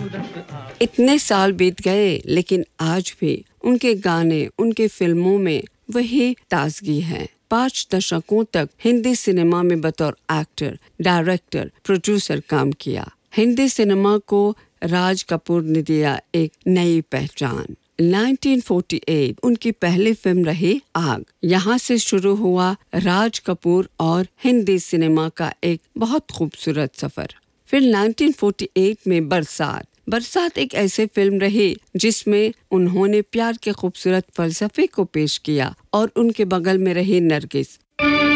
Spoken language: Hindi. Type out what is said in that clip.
इतने साल बीत गए लेकिन आज भी उनके गाने, उनके फिल्मों में वही ताजगी है। 5 दशकों तक हिंदी सिनेमा में बतौर एक्टर, डायरेक्टर, प्रोड्यूसर काम किया। हिंदी सिनेमा को राज कपूर ने दिया एक नई पहचान। 1948 उनकी पहली फिल्म रही आग। यहाँ से शुरू हुआ राज कपूर और हिंदी सिनेमा का एक बहुत खूबसूरत सफर। फिर 1948 में बरसात एक ऐसी फिल्म रही जिसमें उन्होंने प्यार के खूबसूरत फलसफे को पेश किया और उनके बगल में रही नरगिस।